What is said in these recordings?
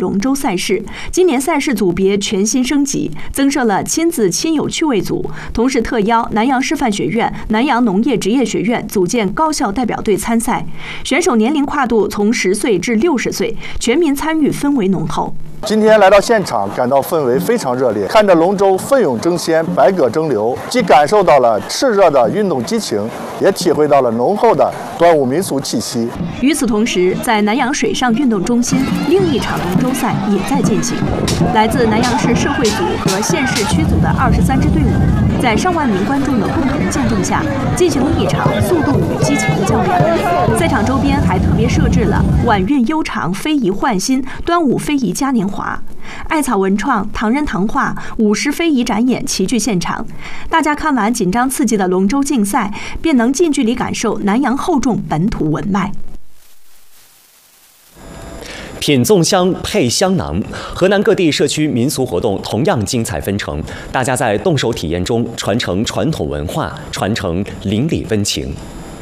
龙舟赛事。今年赛事组别全新升级，增设了亲子亲友趣味组，同时特邀南阳师范学院、南阳农业职业学院组建高校代表队参赛，选手年龄跨度从10岁至60岁，全民参与氛围浓厚。 今天来到现场，感到氛围非常热烈，看着龙舟奋勇争先，百舸争流，既感受到了炽热的运动激情，也体会到了浓厚的端午民俗气息。 与此同时，在南阳水上运动中心，另一场龙舟赛也在进行。来自南阳市社会组和县市区组的23支队伍，在上万名观众的共同见证下，进行了一场速度与激情的较量。赛场周边还特别设置了晚运悠长、非遗焕新、端午非遗嘉年华、艾草文创、唐人唐画、舞狮非遗展演齐聚现场。大家看完紧张刺激的龙舟竞赛，便能近距离感受南阳厚重本土文脉。 品粽香配香囊，河南各地社区民俗活动同样精彩纷呈，大家在动手体验中传承传统文化，传承邻里温情。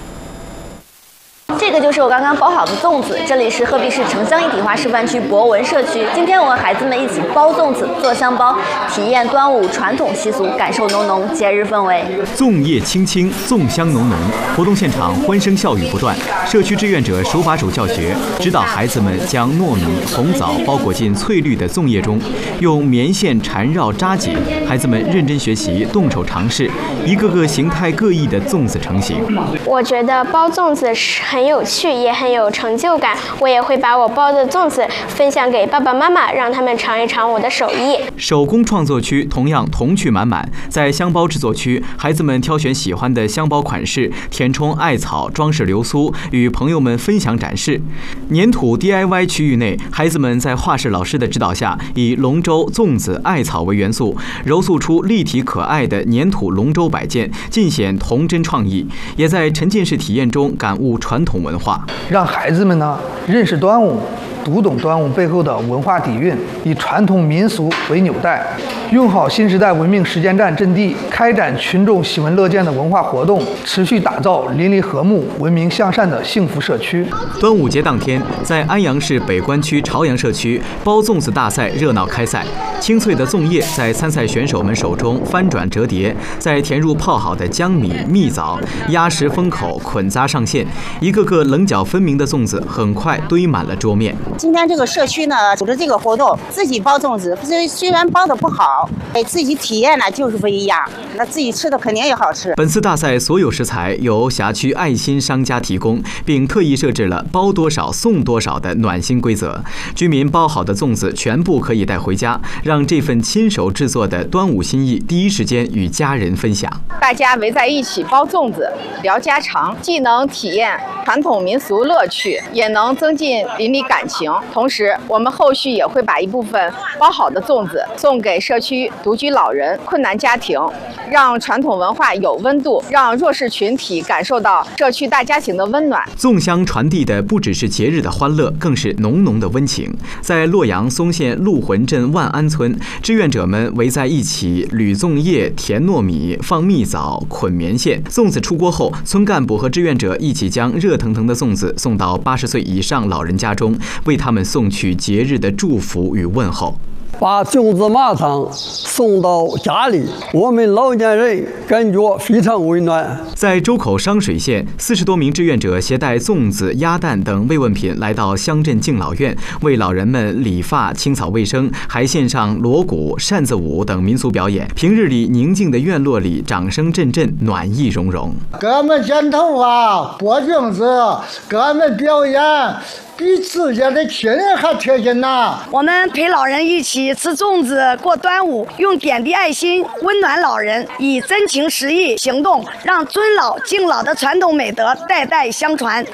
这个就是我刚刚包好的粽子，这里是鹤壁市城乡一体化示范区博文社区。今天我和孩子们一起包粽子、做香包，体验端午传统习俗，感受浓浓节日氛围。 粽叶青青，粽香浓浓，活动现场欢声笑语不断。社区志愿者手把手教学，指导孩子们将糯米、红枣包裹进翠绿的粽叶中，用棉线缠绕扎紧。孩子们认真学习，动手尝试，一个个形态各异的粽子成型。 我觉得包粽子是很有趣，也很有成就感。我也会把我包的粽子分享给爸爸妈妈，让他们尝一尝我的手艺。 手工创作区同样童趣满满，在香包制作区，孩子们挑选喜欢的香包款式，填充艾草，装饰流苏，与朋友们分享展示。粘土 DIY 区域内，孩子们在画室老师的指导下，以龙舟、粽子、艾草为元素，揉塑出立体可爱的粘土龙舟摆件，尽显童真创意，也在沉浸式体验中感悟传统文化， 让孩子们呢认识端午，读懂端午背后的文化底蕴，以传统民俗为纽带，用好新时代文明实践站阵地，开展群众喜闻乐见的文化活动，持续打造邻里和睦、文明向善的幸福社区。 端午节当天，在安阳市北关区朝阳社区，包粽子大赛热闹开赛。清脆的粽叶在参赛选手们手中翻转折叠，再填入泡好的江米、蜜枣，压实封口，捆扎上线，一个个棱角分明的粽子很快堆满了桌面。 今天这个社区呢组织这个活动，自己包粽子，虽然包的不好，自己体验呢就是不一样，那自己吃的肯定也好吃。 本次大赛所有食材由辖区爱心商家提供，并特意设置了包多少送多少的暖心规则。居民包好的粽子全部可以带回家，让这份亲手制作的端午心意第一时间与家人分享。 大家围在一起包粽子，聊家常，既能体验传统民俗乐趣，也能增进邻里感情。同时，我们后续也会把一部分包好的粽子送给社区独居老人、困难家庭，让传统文化有温度，让弱势群体感受到社区大家庭的温暖。 粽香传递的不只是节日的欢乐，更是浓浓的温情。在洛阳松县鹿魂镇万安村，志愿者们围在一起捋粽叶、填糯米、放蜜枣、捆棉线。粽子出锅后，村干部和志愿者一起将热腾腾的粽子送到80岁以上老人家中，为他们送去节日的祝福与问候。 把粽子马上送到家里，我们老年人感觉非常温暖。 在周口商水县，40多名志愿者携带粽子、鸭蛋等慰问品来到乡镇敬老院，为老人们理发、清扫卫生，还献上锣鼓、扇子舞等民俗表演。平日里宁静的院落里，掌声阵阵，暖意融融。 给俺们剪头发、剥粽子，给俺们表演。比自家的亲人还贴心呐！ 我们陪老人一起吃粽子过端午，用点滴爱心温暖老人，以真情实意行动，让尊老敬老的传统美德代代相传。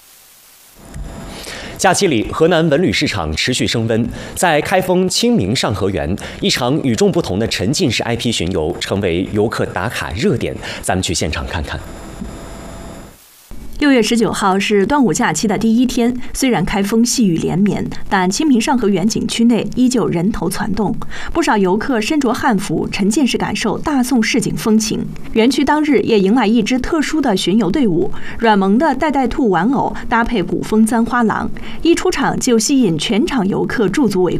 假期里，河南文旅市场持续升温。在开封清明上河园，一场与众不同的沉浸式 IP 巡游成为游客打卡热点。咱们去现场看看。 6月19号是端午假期的第一天，虽然开封细雨连绵，但清明上河园景区内依旧人头攒动，不少游客身着汉服，沉浸式感受大宋市井风情。园区当日也迎来一支特殊的巡游队伍，软萌的代代兔玩偶搭配古风簪花郎，一出场就吸引全场游客驻足围观。